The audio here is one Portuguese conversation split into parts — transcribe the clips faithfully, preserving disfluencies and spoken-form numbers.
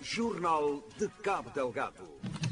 Jornal de Cabo Delgado.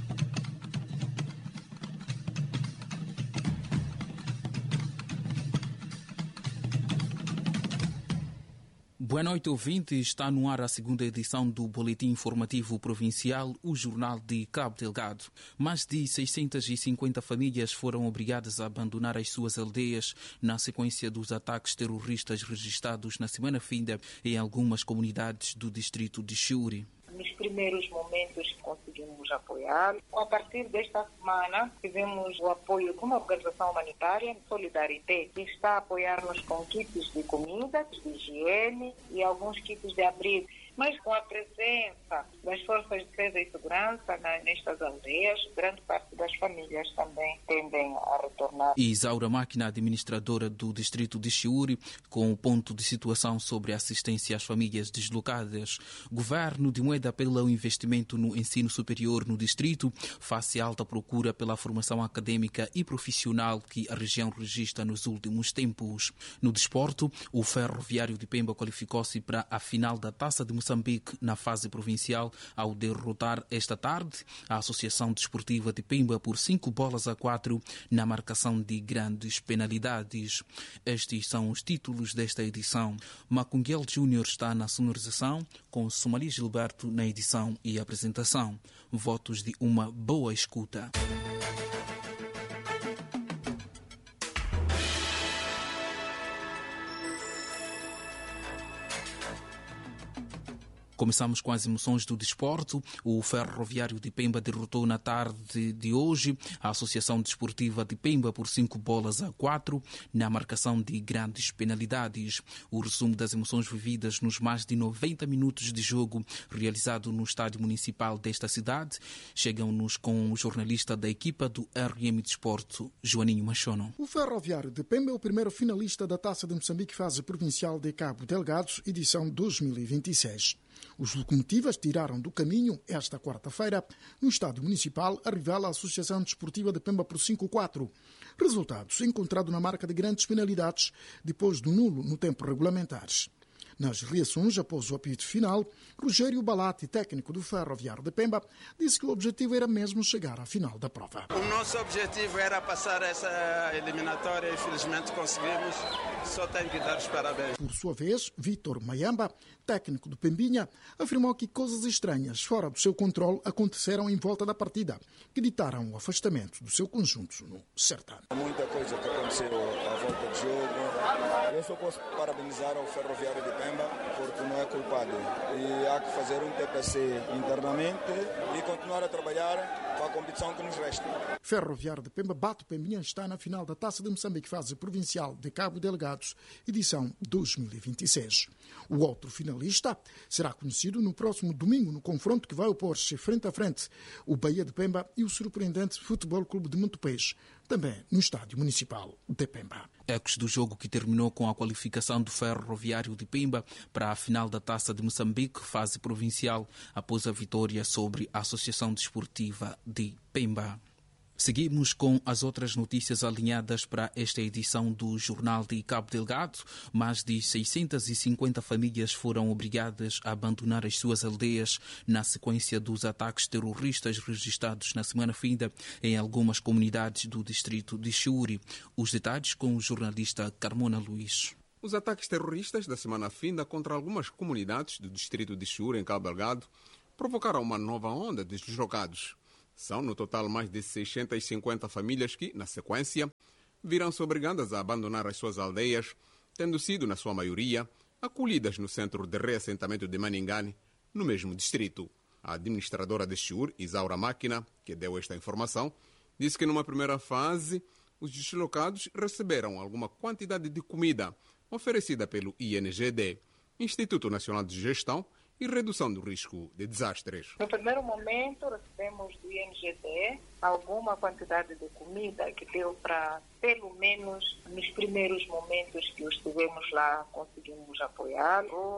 Boa noite, ouvintes. Está no ar a segunda edição do Boletim Informativo Provincial, o Jornal de Cabo Delgado. Mais de seiscentas e cinquenta famílias foram obrigadas a abandonar as suas aldeias na sequência dos ataques terroristas registrados na semana finda em algumas comunidades do distrito de Chiuri. Nos primeiros momentos conseguimos apoiar. A partir desta semana tivemos o apoio de uma organização humanitária, Solidarité, que está a apoiar-nos com kits de comida, de higiene e alguns kits de abrigo. Mas com a presença das forças de defesa e segurança nestas aldeias, grande parte das famílias também tendem a retornar. Isaura Máquina, administradora do distrito de Chiuri, com o ponto de situação sobre a assistência às famílias deslocadas. Governo de Moeda apela ao investimento no ensino superior no distrito, face à alta procura pela formação acadêmica e profissional que a região registra nos últimos tempos. No desporto, o Ferroviário de Pemba qualificou-se para a final da Taça de Moçambique na fase provincial ao derrotar esta tarde a Associação Desportiva de Pemba por cinco bolas a quatro na marcação de grandes penalidades. Estes são os títulos desta edição. Macunguel Júnior está na sonorização, com Somali Gilberto na edição e apresentação. Votos de uma boa escuta. Começamos com as emoções do desporto. O Ferroviário de Pemba derrotou na tarde de hoje a Associação Desportiva de Pemba por cinco bolas a quatro na marcação de grandes penalidades. O resumo das emoções vividas nos mais de noventa minutos de jogo realizado no estádio municipal desta cidade chegam-nos com o jornalista da equipa do R M Desporto, Joaninho Machono. O Ferroviário de Pemba é o primeiro finalista da Taça de Moçambique fase provincial de Cabo Delgado, edição dois mil e vinte e seis. Os locomotivas tiraram do caminho, esta quarta-feira, no estádio municipal, a rival a Associação Desportiva de Pemba por cinco a quatro. Resultados encontrados na marca de grandes penalidades depois do nulo no tempo regulamentares. Nas reações após o apito final, Rogério Balati, técnico do Ferroviário de Pemba, disse que o objetivo era mesmo chegar à final da prova. O nosso objetivo era passar essa eliminatória e infelizmente conseguimos. Só tenho que dar os parabéns. Por sua vez, Vítor Mayamba, técnico do Pembinha, afirmou que coisas estranhas fora do seu controle aconteceram em volta da partida, que ditaram o afastamento do seu conjunto no certame. Muita coisa que aconteceu à volta do jogo. Eu só posso parabenizar ao Ferroviário de Pemba porque não é culpado. E há que fazer um T P C internamente e continuar a trabalhar com a competição que nos resta. Ferroviário de Pemba bate o Pembinha, está na final da Taça de Moçambique fase provincial de Cabo Delgado, edição dois mil e vinte e seis. O outro finalista será conhecido no próximo domingo no confronto que vai opor-se frente a frente o Bahia de Pemba e o surpreendente Futebol Clube de Montepês, também no estádio municipal de Pemba. Ecos do jogo que terminou com a qualificação do Ferroviário de Pemba para a final da Taça de Moçambique, fase provincial, após a vitória sobre a Associação Desportiva de Pemba. Seguimos com as outras notícias alinhadas para esta edição do Jornal de Cabo Delgado. Mais de seiscentas e cinquenta famílias foram obrigadas a abandonar as suas aldeias na sequência dos ataques terroristas registrados na semana finda em algumas comunidades do distrito de Chiuri. Os detalhes com o jornalista Carmona Luís. Os ataques terroristas da semana finda contra algumas comunidades do distrito de Chiuri, em Cabo Delgado, provocaram uma nova onda de deslocados. São, no total, mais de seiscentas e cinquenta famílias que, na sequência, viram-se obrigadas a abandonar as suas aldeias, tendo sido, na sua maioria, acolhidas no centro de reassentamento de Maningani, no mesmo distrito. A administradora de Chiuri, Isaura Máquina, que deu esta informação, disse que numa primeira fase os deslocados receberam alguma quantidade de comida oferecida pelo I N G D, Instituto Nacional de Gestão e Redução do Risco de Desastres. No primeiro momento, recebemos do I N G D alguma quantidade de comida que deu para, pelo menos nos primeiros momentos que estivemos lá, conseguimos apoiar. Hoje,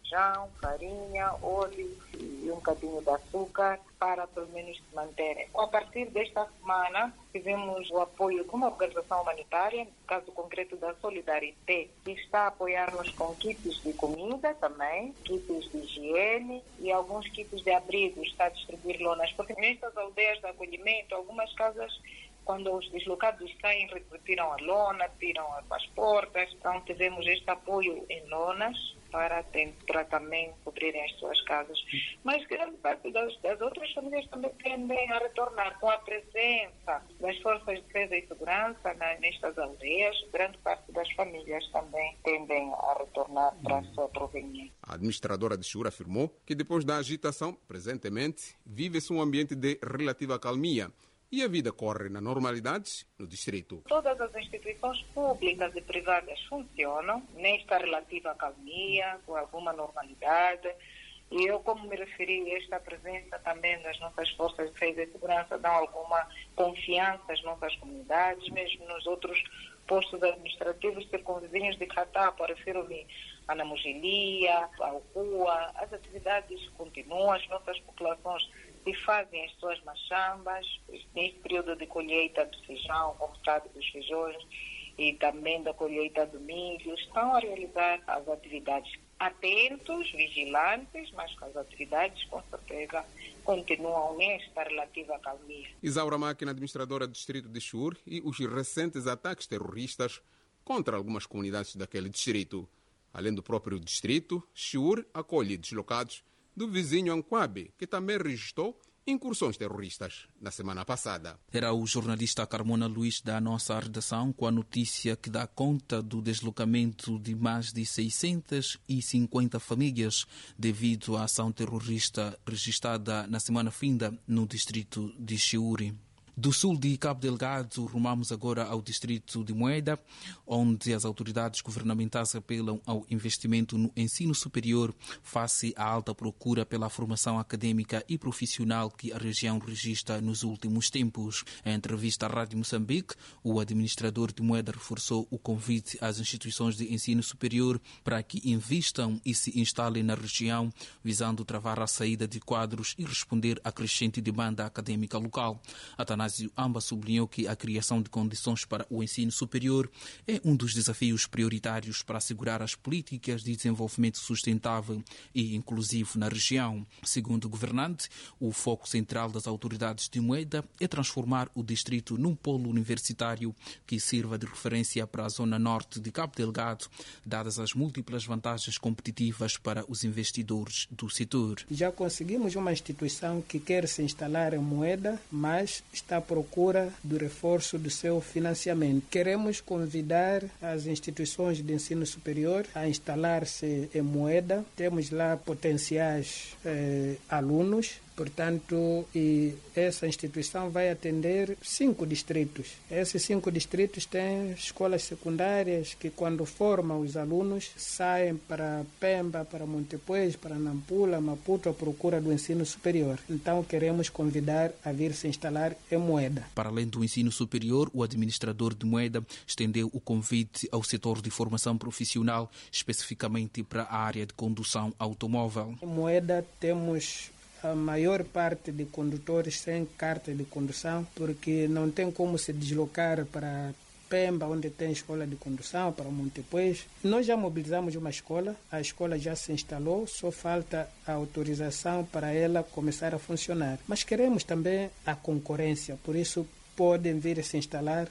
feijão, farinha, óleo e um bocadinho de açúcar para pelo menos se manterem. A partir desta semana tivemos o apoio de uma organização humanitária, no caso concreto da Solidarité, que está a apoiar-nos com kits de comida também, kits de higiene e alguns kits de abrigo, está a distribuir lonas, porque nestas aldeias de acolhimento, algumas casas, quando os deslocados saem, retiram a lona, tiram as portas. Então, tivemos este apoio em lonas para, para também cobrirem as suas casas. Mas grande parte das, das outras famílias também tendem a retornar com a presença das forças de defesa e segurança na, nestas aldeias. Grande parte das famílias também tendem a retornar para a sua proveniência. A administradora de Chiure afirmou que depois da agitação, presentemente, vive-se um ambiente de relativa calmia e a vida corre na normalidade no distrito. Todas as instituições públicas e privadas funcionam nesta relativa calmia, com alguma normalidade. E eu, como me referi, esta presença também das nossas forças de defesa e segurança dá alguma confiança às nossas comunidades, mesmo nos outros postos administrativos circunvizinhos de Catapo, refiro-me a Namugilia, ao Rua. As atividades continuam, as nossas populações se fazem as suas machambas, neste período de colheita do feijão, como sabe, dos feijões, e também da colheita do milho, estão a realizar as atividades atentos, vigilantes, mas com as atividades, com certeza, continuam nesta relativa calmia. Isaura Máquina, administradora do distrito de Chiure, e os recentes ataques terroristas contra algumas comunidades daquele distrito. Além do próprio distrito, Chiure acolhe deslocados do vizinho Anquabe, que também registrou incursões terroristas na semana passada. Era o jornalista Carmona Luís da nossa redação com a notícia que dá conta do deslocamento de mais de seiscentas e cinquenta famílias devido à ação terrorista registrada na semana finda no distrito de Chiure. Do sul de Cabo Delgado, rumamos agora ao distrito de Moeda, onde as autoridades governamentais apelam ao investimento no ensino superior face à alta procura pela formação acadêmica e profissional que a região registra nos últimos tempos. Em entrevista à Rádio Moçambique, o administrador de Moeda reforçou o convite às instituições de ensino superior para que investam e se instalem na região, visando travar a saída de quadros e responder à crescente demanda acadêmica local. Atanásio Amba sublinhou que a criação de condições para o ensino superior é um dos desafios prioritários para assegurar as políticas de desenvolvimento sustentável e inclusivo na região. Segundo o governante, o foco central das autoridades de Moeda é transformar o distrito num polo universitário que sirva de referência para a zona norte de Cabo Delgado, dadas as múltiplas vantagens competitivas para os investidores do setor. Já conseguimos uma instituição que quer se instalar em Moeda, mas está à procura do reforço do seu financiamento. Queremos convidar as instituições de ensino superior a instalar-se em Moeda. Temos lá potenciais eh, alunos. Portanto, e essa instituição vai atender cinco distritos. Esses cinco distritos têm escolas secundárias que, quando formam os alunos, saem para Pemba, para Montepuez, para Nampula, Maputo, à procura do ensino superior. Então, queremos convidar a vir se instalar em Moeda. Para além do ensino superior, o administrador de Moeda estendeu o convite ao setor de formação profissional, especificamente para a área de condução automóvel. Em Moeda temos a maior parte de condutores sem carta de condução, porque não tem como se deslocar para Pemba, onde tem escola de condução, para Montepuez. Nós já mobilizamos uma escola, a escola já se instalou, só falta a autorização para ela começar a funcionar. Mas queremos também a concorrência, por isso podem vir a se instalar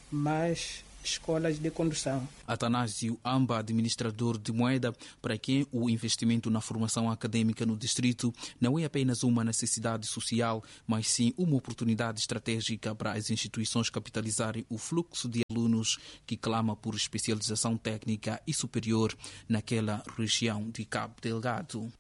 mais escolas de condução. Atanásio Amba, administrador de Moeda, para quem o investimento na formação acadêmica no distrito não é apenas uma necessidade social, mas sim uma oportunidade estratégica para as instituições capitalizarem o fluxo de alunos que clama por especialização técnica e superior naquela região de Cabo Delgado.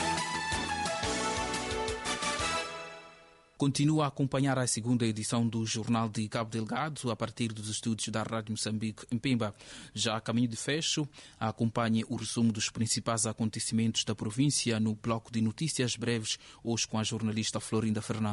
Continua a acompanhar a segunda edição do Jornal de Cabo Delgado a partir dos estúdios da Rádio Moçambique em Pemba. Já a caminho de fecho, acompanhe o resumo dos principais acontecimentos da província no bloco de notícias breves, hoje com a jornalista Florinda Fernando.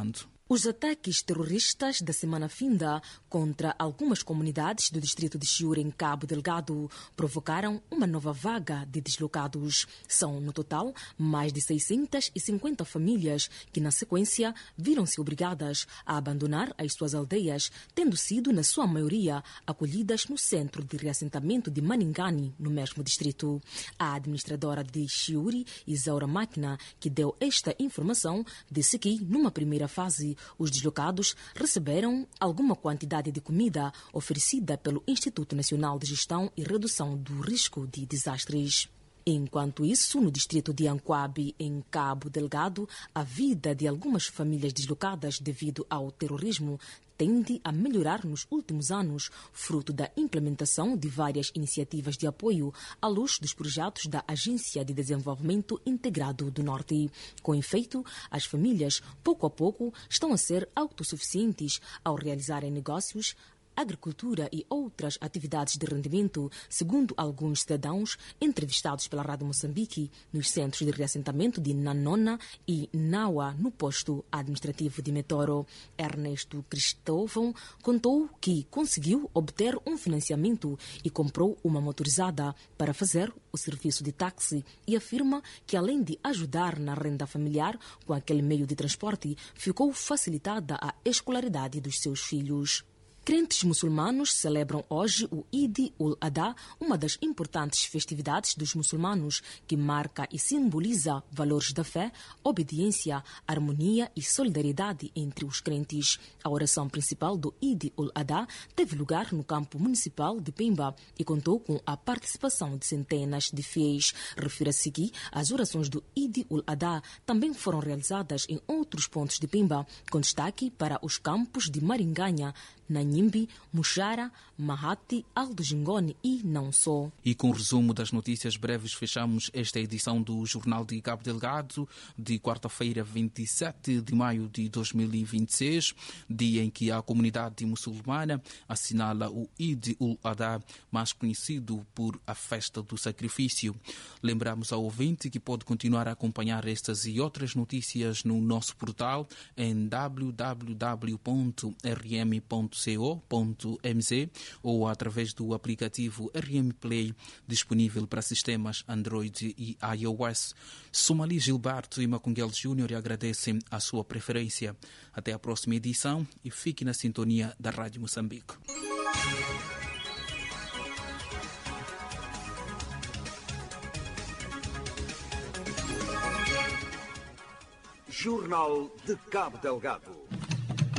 Os ataques terroristas da semana finda contra algumas comunidades do distrito de Chiure, em Cabo Delgado, provocaram uma nova vaga de deslocados. São, no total, mais de seiscentas e cinquenta famílias que, na sequência, viram-se obrigadas a abandonar as suas aldeias, tendo sido, na sua maioria, acolhidas no centro de reassentamento de Maningani, no mesmo distrito. A administradora de Chiure, Isaura Máquina, que deu esta informação, disse que, numa primeira fase, os deslocados receberam alguma quantidade de comida oferecida pelo Instituto Nacional de Gestão e Redução do Risco de Desastres. Enquanto isso, no distrito de Anquabe, em Cabo Delgado, a vida de algumas famílias deslocadas devido ao terrorismo tende a melhorar nos últimos anos, fruto da implementação de várias iniciativas de apoio à luz dos projetos da Agência de Desenvolvimento Integrado do Norte. Com efeito, as famílias, pouco a pouco, estão a ser autossuficientes ao realizarem negócios, agricultura e outras atividades de rendimento, segundo alguns cidadãos entrevistados pela Rádio Moçambique nos centros de reassentamento de Nanona e Naua, no posto administrativo de Metoro. Ernesto Cristóvão contou que conseguiu obter um financiamento e comprou uma motorizada para fazer o serviço de táxi e afirma que, além de ajudar na renda familiar com aquele meio de transporte, ficou facilitada a escolaridade dos seus filhos. Crentes muçulmanos celebram hoje o Eid ul-Adha, uma das importantes festividades dos muçulmanos que marca e simboliza valores da fé, obediência, harmonia e solidariedade entre os crentes. A oração principal do Eid ul-Adha teve lugar no campo municipal de Pemba e contou com a participação de centenas de fiéis. Refira-se que as orações do Eid ul-Adha também foram realizadas em outros pontos de Pemba, com destaque para os campos de Maringanha, Nanyimbi, Muxara, Mahati, Aldo Gingone e não só. E com o resumo das notícias breves, fechamos esta edição do Jornal de Cabo Delgado de quarta-feira, vinte e sete de maio de dois mil e vinte e seis, dia em que a comunidade muçulmana assinala o Eid ul-Adha, mais conhecido por a festa do sacrifício. Lembramos ao ouvinte que pode continuar a acompanhar estas e outras notícias no nosso portal em w w w ponto r m ponto co ponto m z ou através do aplicativo R M Play, disponível para sistemas Android e iOS. Somali Gilberto e Macungel Júnior agradecem a sua preferência. Até a próxima edição e fique na sintonia da Rádio Moçambique. Jornal de Cabo Delgado.